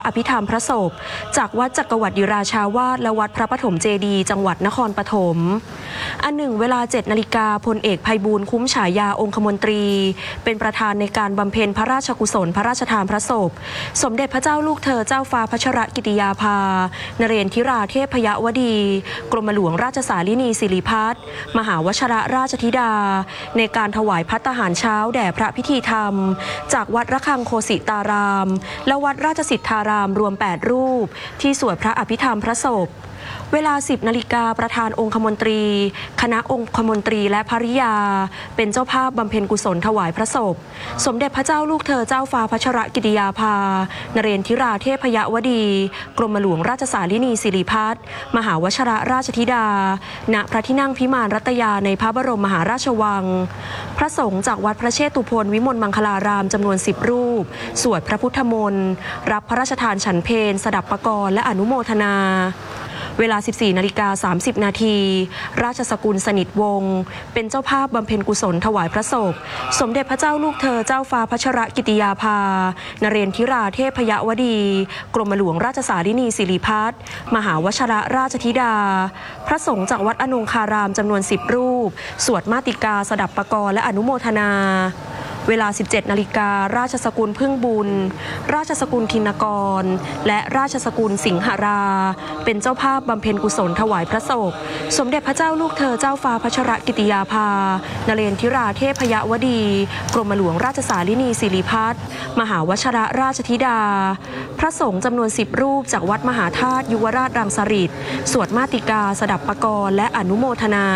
อภิธรรมพระศพจากวัดจักรวรรดิราชาวาสและวัดพระปฐมเจดีย์จังหวัดนครปฐมอันหนึ่งเวลา 7 นาฬิกาพลเอกไพบูลย์คุ้มฉายาองคมนตรีเป็นประธานในการบำเพ็ญพระราชกุศลพระราชทานพระศพสมเด็จพระเจ้าลูกเธอเจ้าฟ้าพัชรกิติยาภานเรนทิราเทพยวดีกรมหลวงราชสารินีสิริพัฒน์มหาวชรราชธิดาในการถวายภัตตาหารเช้าแด่พระพิธีธรรมจากวัดระฆังโคสิตารามและวัดราชสิทธารามรวม8 รูปที่สวดพระอภิธรรมพระศพเวลา 10 นาฬิกาประธานองคมนตรีคณะองคมนตรีและภริยาเป็นเจ้าภาพบำเพ็ญกุศลถวายพระศพสมเด็จพระเจ้าลูกเธอเจ้าฟ้าพัชรกิติยาภานเรนทิราเทพยวดีกรมหลวงราชสารินีสิริพัฒน์มหาวชรราชธิดาณพระที่นั่งพิมานรัตยาในพระบรมมหาราชวังพระสงฆ์จากวัดพระเชตุพนวิมลมังคลารามจำนวน10 รูปสวดพระพุทธมนต์รับพระราชทานฉันเพลสดับปกรณ์และอนุโมทนาเวลา 14 นาฬิกา 30 นาทีราชสกุลสนิทวงศ์เป็นเจ้าภาพบำเพ็ญกุศลถวายพระศพสมเด็จพระเจ้าลูกเธอเจ้าฟ้าพัชรกิติยาภานเรนทิราเทพยวดีกรมหลวงราชสารินีสิริพัฒน์มหาวชรราชธิดาพระสงฆ์จากวัดอนงคารามจำนวน10 รูปสวดมาติกาสดับปกรณ์และอนุโมทนาเวลา 17 นาฬิการาชสกุลพึ่งบุญราชสกุลธินกรและราชสกุลสิงหราเป็นเจ้าภาพบำเพ็ญกุศลถวายพระศพสมเด็จพระเจ้าลูกเธอเจ้าฟ้าพัชรกิติยาภานเรนทิราเทพยวดีกรมหลวงราชสารินีสิริพัฒน์มหาวชรราชธิดาพระสงฆ์จำนวน10 รูปจากวัดมหาธาตุยุวราชรังสฤษฎ์สวดมาติกาสดับปกรณ์และอนุโมทนา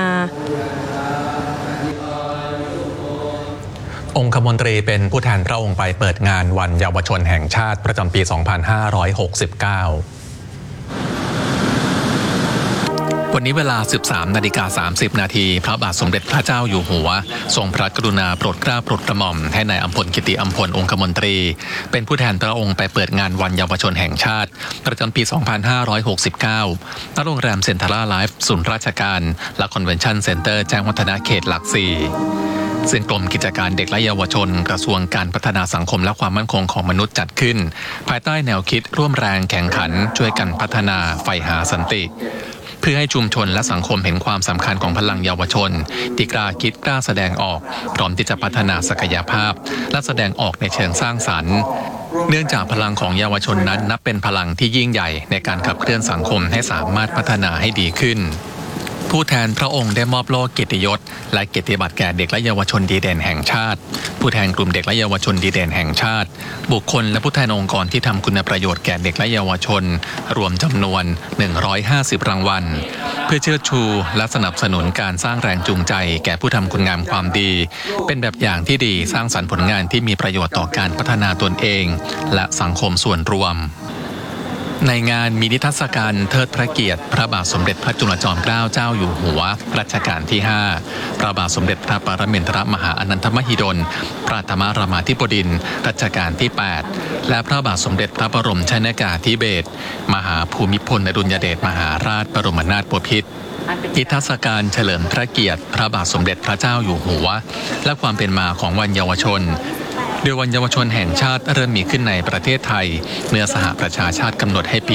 องคมนตรีเป็นผู้แทนพระองค์ไปเปิดงานวันเยาวชนแห่งชาติประจำปี 2569 วันนี้เวลา 13:30 นาทีพระบาทสมเด็จพระเจ้าอยู่หัวทรงพระกรุณาโปรดเกล้าโปรดกระหม่อมให้นายอัมพลกิติอัมพลองคมนตรีเป็นผู้แทนพระองค์ไปเปิดงานวันเยาวชนแห่งชาติประจำปี 2569 ณ โรงแรมเซ็นทรัลไลฟ์ศูนย์ราชการและคอนเวนชั่นเซ็นเตอร์แจ้งวัฒนะเขตหลัก 4ซึ่งกรมกิจการเด็กและเยาวชนกระทรวงการพัฒนาสังคมและความมั่นคงของมนุษย์จัดขึ้นภายใต้แนวคิดร่วมแรงแข่งขันช่วยกันพัฒนาใฝ่หาสันติเพื่อให้ชุมชนและสังคมเห็นความสำคัญของพลังเยาวชนที่กล้าคิดกล้าแสดงออกพร้อมที่จะพัฒนาศักยภาพและแสดงออกในเชิงสร้างสรรค์เนื่องจากพลังของเยาวชนนั้นนับเป็นพลังที่ยิ่งใหญ่ในการขับเคลื่อนสังคมให้สามารถพัฒนาให้ดีขึ้นผู้แทนพระองค์ได้มอบโล่เกียรติยศและเกียรติบัตรแก่เด็กและเยาวชนดีเด่นแห่งชาติผู้แทนกลุ่มเด็กและเยาวชนดีเด่นแห่งชาติบุคคลและผู้แทนองค์กรที่ทำคุณประโยชน์แก่เด็กและเยาวชนรวมจำนวน150 รางวัลเพื่อเชิดชูและสนับสนุนการสร้างแรงจูงใจแก่ผู้ทำคุณงามความดีเป็นแบบอย่างที่ดีสร้างสรรค์ผลงานที่มีประโยชน์ต่อการพัฒนาตนเองและสังคมส่วนรวมในงานมีนิทรรศการเทิดพระเกียรติพระบาทสมเด็จพระจุลจอมเกล้าเจ้าอยู่หัวรัชกาลที่ 5พระบาทสมเด็จพระปรมินทรมหาอนันทมหิดลปฐมรามาธิบดินทร์รัชกาลที่ 8และพระบาทสมเด็จพระบรมชนกาธิเบศรมหาภูมิพลอดุลยเดชมหาราชบรมนาถบพิตรนิทรรศการเฉลิมพระเกียรติพระบาทสมเด็จพระเจ้าอยู่หัวและความเป็นมาของวันเยาวชนโดยวันเยาวชนแห่งชาติเริ่มมีขึ้นในประเทศไทยเมื่อสหประชาชาติกำหนดให้ปี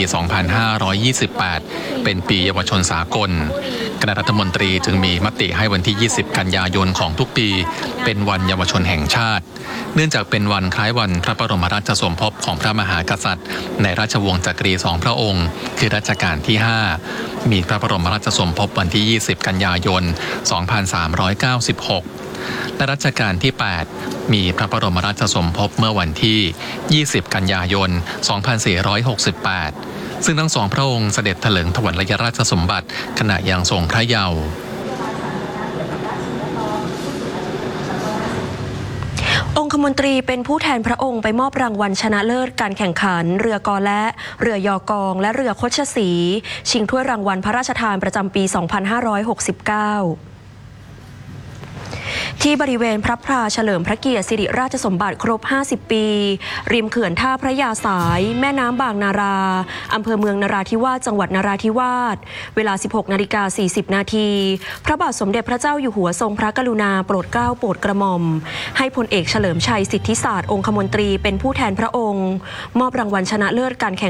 2528 เป็นปีเยาวชนสากลคณะรัฐมนตรีจึงมีมติให้วันที่ 20 กันยายนของทุกปีเป็นวันเยาวชนแห่งชาติเนื่องจากเป็นวันคล้ายวันพระบรมราชสมภพของพระมหากษัตริย์ในราชวงศ์จักรี2 พระองค์คือรัชกาลที่ 5มีพระบรมราชสมภพวันที่ 20 กันยายน 2396และรัชกาลที่ 8มีพระบรมราชสมภพเมื่อวันที่ 20 กันยายน 2468ซึ่งทั้งสองพระองค์เสด็จเถลิงถวัลยราชสมบัติขณะยังทรงพระเยาว์องคมนตรีเป็นผู้แทนพระองค์ไปมอบรางวัลชนะเลิศการแข่งขันเรือกอและเรือยอกองและเรือคชศรีชิงถ้วยรางวัลพระราชทานประจำปี 2569 ที่บริเวณพระพราเฉลิมพระเกียรติสิริราชสมบัติครบ 50 ปี ริมเขื่อนท่าพระยาสาย แม่น้ำบางนาราอำเภอเมืองนราธิวาสจังหวัดนราธิวาสเวลา 16:40 นาทีพระบาทสมเด็จพระเจ้าอยู่หัวทรงพระกรุณาโปรดเกล้าโปรดกระหม่อมให้พลเอกเฉลิมชัยสิทธิศาสตร์องคมนตรีเป็นผู้แทนพระองค์มอบรางวัลชนะเลิศการแข่ง